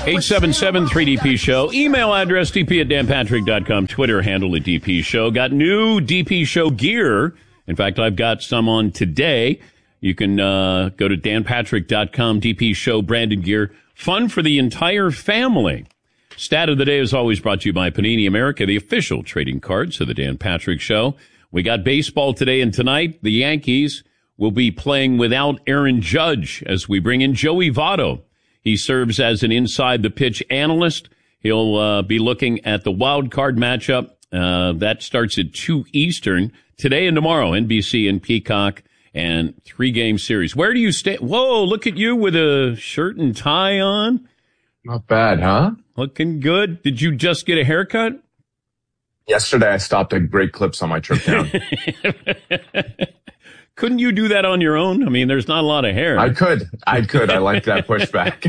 877-3DP Show. Email address dp at danpatrick.com. Twitter handle at DP Show. Got new DP Show gear. In fact, I've got some on today. You can go to danpatrick.com, DP Show branded gear. Fun for the entire family. Stat of the day is always brought to you by Panini America, the official trading cards of the Dan Patrick Show. We got baseball today and tonight. The Yankees will be playing without Aaron Judge as we bring in Joey Votto. He serves as an inside-the-pitch analyst. He'll be looking at the wild card matchup. That starts at 2 Eastern today and tomorrow, NBC and Peacock, and 3-game series. Where do you stay? Whoa, look at you with a shirt and tie on. Not bad, huh? Looking good. Did you just get a haircut? Yesterday, I stopped at Great Clips on my trip down. Couldn't you do that on your own? I mean, there's not a lot of hair. I could. I like that pushback.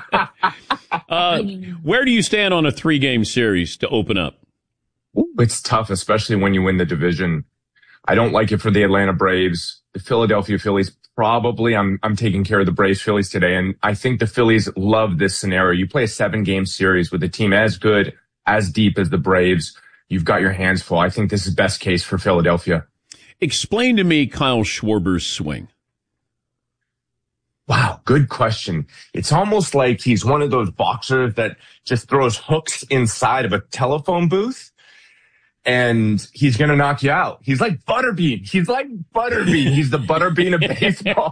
Where do you stand on a 3-game series to open up? Ooh, it's tough, especially when you win the division. I don't like it for the Atlanta Braves. The Philadelphia Phillies, probably I'm taking care of the Braves Phillies today. And I think the Phillies love this scenario. You play a 7-game series with a team as good, as deep as the Braves. You've got your hands full. I think this is best case for Philadelphia. Explain to me Kyle Schwarber's swing. Wow, good question. It's almost like he's one of those boxers that just throws hooks inside of a telephone booth and he's going to knock you out. He's like Butterbean. He's the Butterbean of baseball.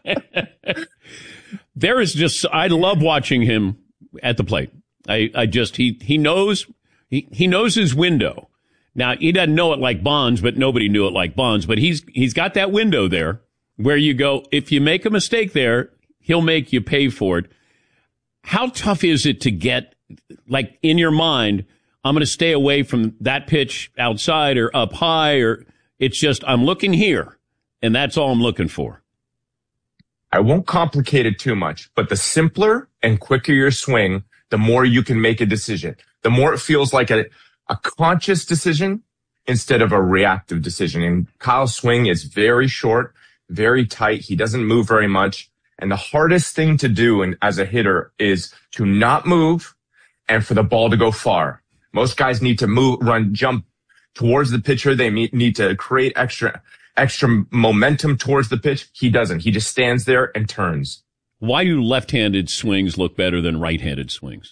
There is just, I love watching him at the plate. He knows his window. Now, he doesn't know it like Bonds, but nobody knew it like Bonds. But he's got that window there where you go, if you make a mistake there, he'll make you pay for it. How tough is it to get, like, in your mind, I'm going to stay away from that pitch outside or up high, or it's just, I'm looking here, and that's all I'm looking for? I won't complicate it too much, but the simpler and quicker your swing, the more you can make a decision. The more it feels like a conscious decision instead of a reactive decision. And Kyle's swing is very short, very tight. He doesn't move very much. And the hardest thing to do as a hitter is to not move and for the ball to go far. Most guys need to move, run, jump towards the pitcher. They need to create extra momentum towards the pitch. He doesn't. He just stands there and turns. Why do left-handed swings look better than right-handed swings?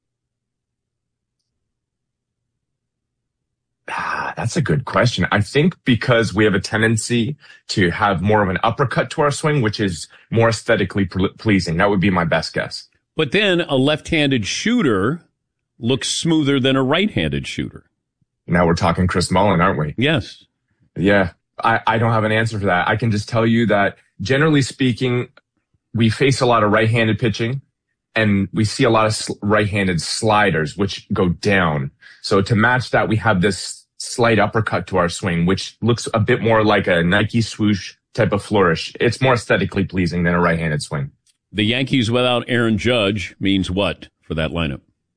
That's a good question. I think because we have a tendency to have more of an uppercut to our swing, which is more aesthetically pleasing. That would be my best guess. But then a left-handed shooter looks smoother than a right-handed shooter. Now we're talking Chris Mullin, aren't we? Yes. Yeah. I don't have an answer for that. I can just tell you that generally speaking, we face a lot of right-handed pitching and we see a lot of right-handed sliders, which go down. So to match that, we have this slight uppercut to our swing, which looks a bit more like a Nike swoosh type of flourish. It's more aesthetically pleasing than a right-handed swing. The Yankees without Aaron Judge means what for that lineup?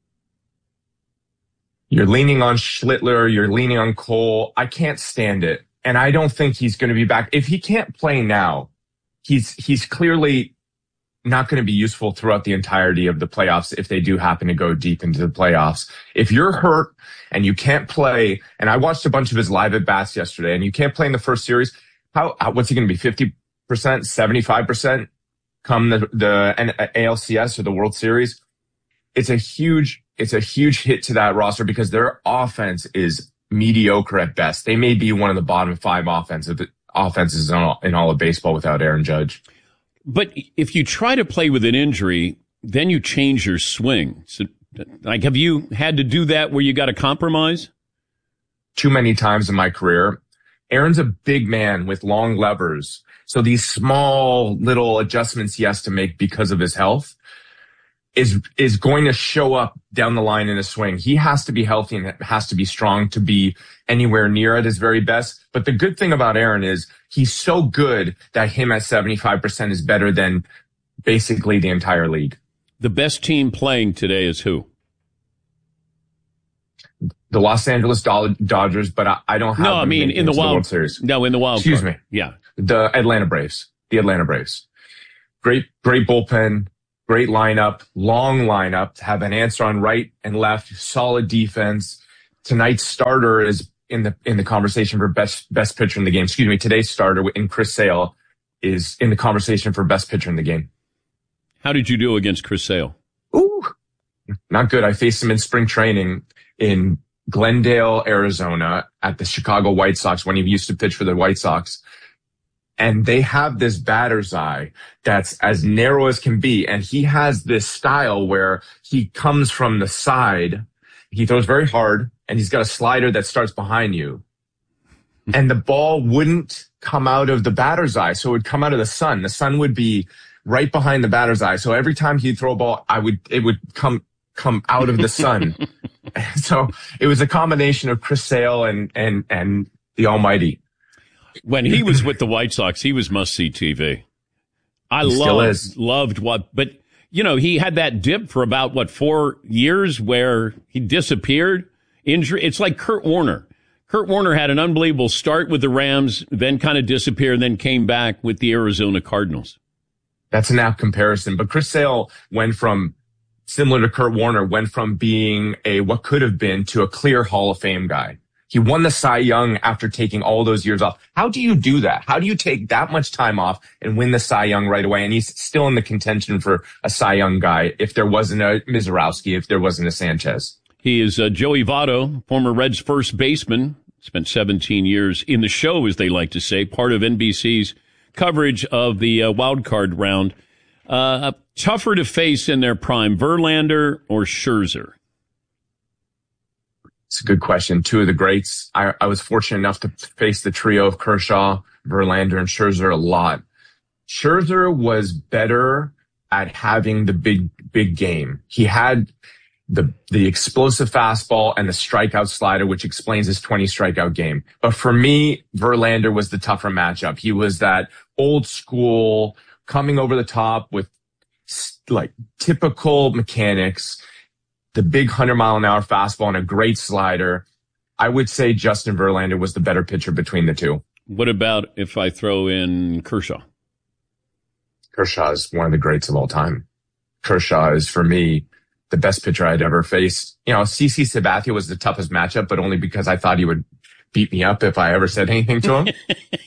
You're leaning on Schlittler. You're leaning on Cole. I can't stand it. And I don't think he's going to be back. If he can't play now, he's clearly not going to be useful throughout the entirety of the playoffs if they do happen to go deep into the playoffs. If you're hurt and you can't play, and I watched a bunch of his live at bats yesterday, and you can't play in the first series, what's he going to be, 50%, 75% come the ALCS or the World Series? It's a huge hit to that roster because their offense is mediocre at best. They may be one of the bottom 5 offenses in all of baseball without Aaron Judge. But if you try to play with an injury, then you change your swing. So, like, have you had to do that where you got to compromise? Too many times in my career. Aaron's a big man with long levers. So these small little adjustments he has to make because of his health is going to show up down the line in a swing. He has to be healthy and has to be strong to be anywhere near at his very best. But the good thing about Aaron is he's so good that him at 75% is better than basically the entire league. The best team playing today is who? The Los Angeles Dodgers, but I don't have. No, I mean in the World Series. No, in the wild. Excuse me. Yeah, the Atlanta Braves. The Atlanta Braves. Great bullpen. Great lineup, long lineup to have an answer on right and left, solid defense. Tonight's starter is in the conversation for best pitcher in the game. Excuse me, today's starter in Chris Sale is in the conversation for best pitcher in the game. How did you do against Chris Sale? Ooh, not good. I faced him in spring training in Glendale, Arizona at the Chicago White Sox when he used to pitch for the White Sox. And they have this batter's eye that's as narrow as can be. And he has this style where he comes from the side. He throws very hard and he's got a slider that starts behind you. And the ball wouldn't come out of the batter's eye. So it would come out of the sun. The sun would be right behind the batter's eye. So every time he'd throw a ball, it would come out of the sun. So it was a combination of Chris Sale and the Almighty. When he was with the White Sox, he was must-see TV. I loved what, but you know, he had that dip for about 4 years where he disappeared. Injury. It's like Kurt Warner. Kurt Warner had an unbelievable start with the Rams, then kind of disappeared, then came back with the Arizona Cardinals. That's an apt comparison. But Chris Sale went from, similar to Kurt Warner, went from being what could have been to a clear Hall of Fame guy. He won the Cy Young after taking all those years off. How do you do that? How do you take that much time off and win the Cy Young right away? And he's still in the contention for a Cy Young guy if there wasn't a Mizorowski, if there wasn't a Sanchez. He is Joey Votto, former Reds first baseman, spent 17 years in the show, as they like to say, part of NBC's coverage of the wild card round. Tougher to face in their prime, Verlander or Scherzer? It's a good question. Two of the greats. I was fortunate enough to face the trio of Kershaw, Verlander, and Scherzer a lot. Scherzer was better at having the big game. He had the explosive fastball and the strikeout slider, which explains his 20 strikeout game. But for me, Verlander was the tougher matchup. He was that old school coming over the top with like typical mechanics, the big 100-mile-an-hour fastball and a great slider. I would say Justin Verlander was the better pitcher between the two. What about if I throw in Kershaw? Kershaw is one of the greats of all time. Kershaw is, for me, the best pitcher I'd ever faced. You know, CC Sabathia was the toughest matchup, but only because I thought he would beat me up if I ever said anything to him.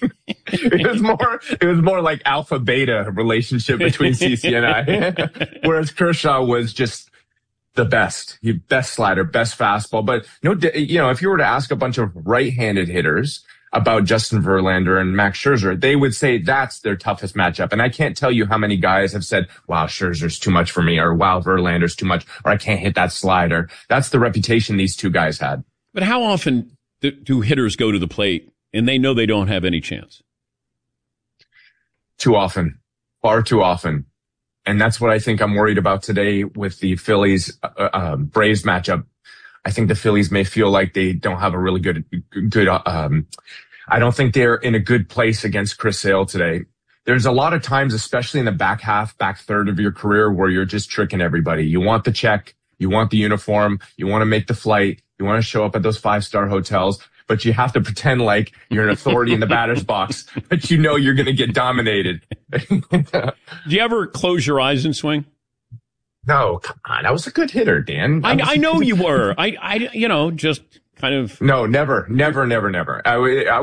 It was more like alpha beta relationship between CC and I. Whereas Kershaw was just the best. Best slider, best fastball. But if you were to ask a bunch of right-handed hitters about Justin Verlander and Max Scherzer, they would say that's their toughest matchup. And I can't tell you how many guys have said, wow, Scherzer's too much for me, or wow, Verlander's too much, or I can't hit that slider. That's the reputation these two guys had. But how often do hitters go to the plate and they know they don't have any chance? Too often. Far too often. And that's what I think I'm worried about today with the Phillies Braves matchup. I think the Phillies may feel like they don't have a really good, I don't think they're in a good place against Chris Sale today. There's a lot of times, especially in the back third of your career, where you're just tricking everybody. You want the check, you want the uniform, you want to make the flight, you want to show up at those 5-star hotels, but you have to pretend like you're an authority in the batter's box, but you know you're going to get dominated. Do you ever close your eyes and swing? No, come on. I was a good hitter, Dan. I know you were. I just kind of. No, never. I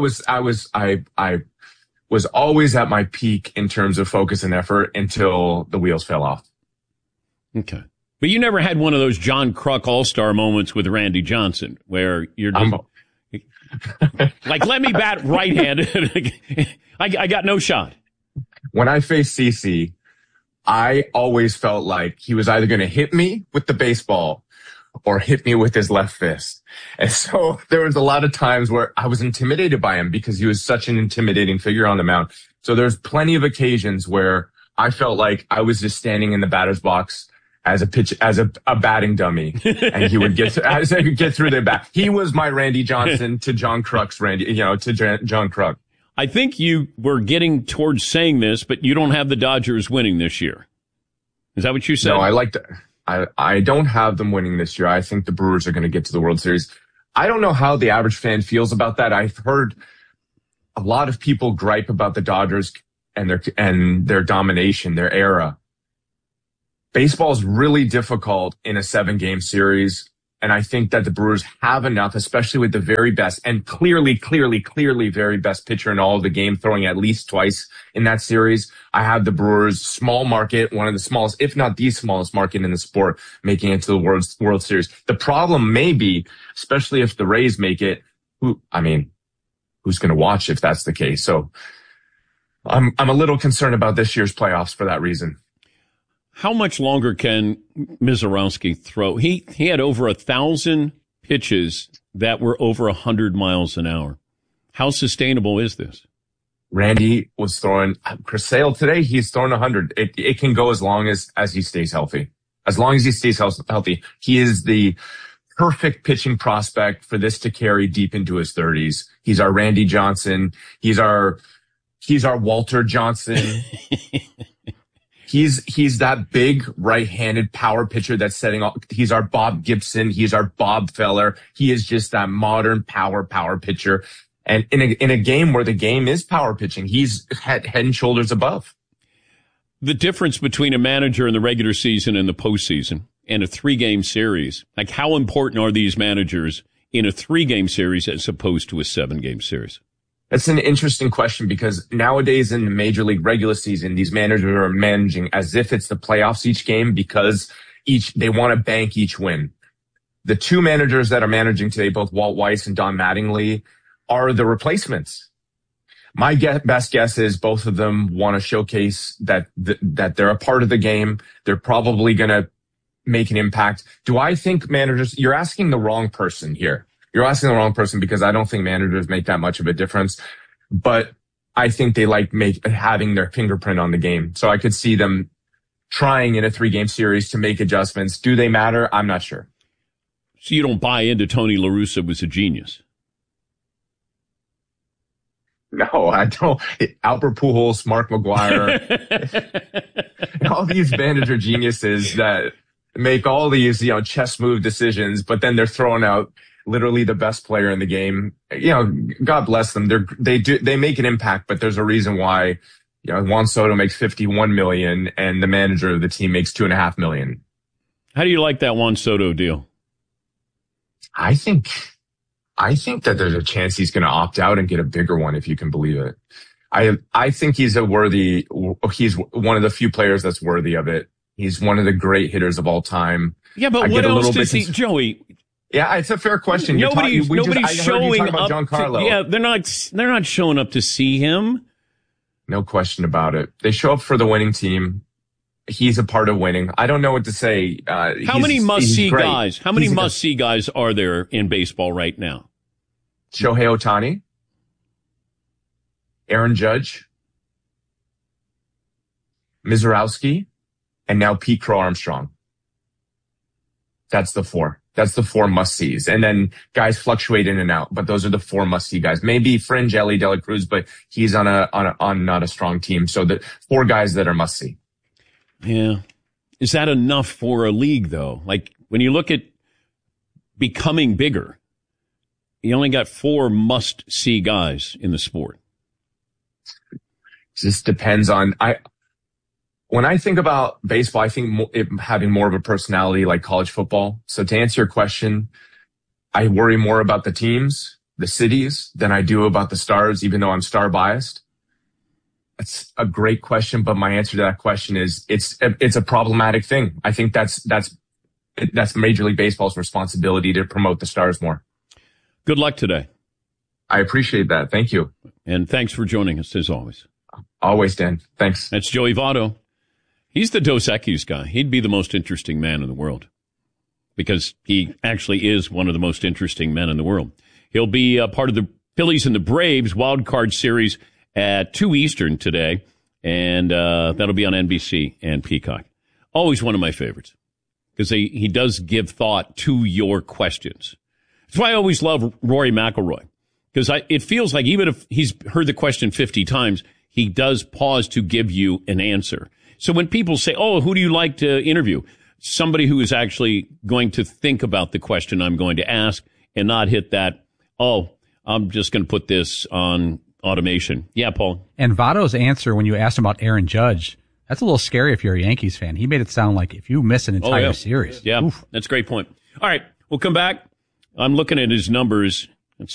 was always at my peak in terms of focus and effort until the wheels fell off. Okay. But you never had one of those John Kruk all-star moments with Randy Johnson where you're just like, let me bat right-handed. I got no shot. When I faced CC, I always felt like he was either going to hit me with the baseball or hit me with his left fist. And so there was a lot of times where I was intimidated by him because he was such an intimidating figure on the mound. So there's plenty of occasions where I felt like I was just standing in the batter's box as a batting dummy, and he would get through their bat. He was my Randy Johnson to John Kruk's John Kruk. I think you were getting towards saying this, but you don't have the Dodgers winning this year. Is that what you said? No, I don't have them winning this year. I think the Brewers are going to get to the World Series. I don't know how the average fan feels about that. I've heard a lot of people gripe about the Dodgers and their domination, their era. Baseball is really difficult in a 7-game series. And I think that the Brewers have enough, especially with the very best and clearly very best pitcher in all of the game, throwing at least twice in that series. I have the Brewers, small market, one of the smallest, if not the smallest market in the sport, making it to the World Series. The problem may be, especially if the Rays make it, who's going to watch if that's the case? So I'm a little concerned about this year's playoffs for that reason. How much longer can Misiorowski throw? He had over 1,000 pitches that were over 100 miles an hour. How sustainable is this? Randy was throwing, Chris Sale today, he's throwing 100. It can go as long as he stays healthy. As long as he stays healthy. He is the perfect pitching prospect for this to carry deep into his 30s. He's our Randy Johnson. He's our Walter Johnson. He's that big right-handed power pitcher that's setting off. He's our Bob Gibson. He's our Bob Feller. He is just that modern power pitcher. And in a game where the game is power pitching, he's head and shoulders above. The difference between a manager in the regular season and the postseason and a 3-game series, like how important are these managers in a 3-game series as opposed to a 7-game series? That's an interesting question because nowadays in the Major League regular season, these managers are managing as if it's the playoffs each game because they want to bank each win. The two managers that are managing today, both Walt Weiss and Don Mattingly, are the replacements. My best guess is both of them want to showcase that they're a part of the game. They're probably going to make an impact. Do I think managers, you're asking the wrong person here. You're asking the wrong person because I don't think managers make that much of a difference, but I think they like having their fingerprint on the game. So I could see them trying in a 3-game series to make adjustments. Do they matter? I'm not sure. So you don't buy into Tony La Russa was a genius? No, I don't. Albert Pujols, Mark McGwire, all these manager geniuses that make all these, chess move decisions, but then they're throwing out literally the best player in the game. God bless them. They make an impact, but there's a reason why, Juan Soto makes $51 million and the manager of the team makes $2.5 million. How do you like that Juan Soto deal? I think that there's a chance he's going to opt out and get a bigger one, if you can believe it. I think he's one of the few players that's worthy of it. He's one of the great hitters of all time. Yeah, but what else does he, Joey? Yeah, it's a fair question. Nobody's showing up. Giancarlo. Yeah, they're not showing up to see him. No question about it. They show up for the winning team. He's a part of winning. I don't know what to say. How many must-see guys? How many must-see guys are there in baseball right now? Shohei Ohtani, Aaron Judge, Misiorowski, and now Pete Crow Armstrong. That's the 4. That's the 4 must-sees. And then guys fluctuate in and out, but those are the 4 must-see guys. Maybe fringe Ellie De La Cruz, but he's on not a strong team. So the 4 guys that are must-see. Yeah. Is that enough for a league, though? Like, when you look at becoming bigger, you only got 4 must-see guys in the sport. Just depends on... When I think about baseball, I think it having more of a personality like college football. So to answer your question, I worry more about the teams, the cities, than I do about the stars, even though I'm star biased. It's a great question, but my answer to that question is it's a problematic thing. I think that's Major League Baseball's responsibility to promote the stars more. Good luck today. I appreciate that. Thank you. And thanks for joining us, as always. Always, Dan. Thanks. That's Joey Votto. He's the Dos Equis guy. He'd be the most interesting man in the world because he actually is one of the most interesting men in the world. He'll be part of the Phillies and the Braves wild card series at 2 Eastern today, and that'll be on NBC and Peacock. Always one of my favorites because he does give thought to your questions. That's why I always love Rory McIlroy because it feels like even if he's heard the question 50 times, he does pause to give you an answer. So when people say, oh, who do you like to interview? Somebody who is actually going to think about the question I'm going to ask and not hit that, oh, I'm just going to put this on automation. Yeah, Paul. And Votto's answer when you asked him about Aaron Judge That's a little scary if you're a Yankees fan. He made it sound like if you miss an entire series. Yeah, that's a great point. All right, we'll come back. I'm looking at his numbers.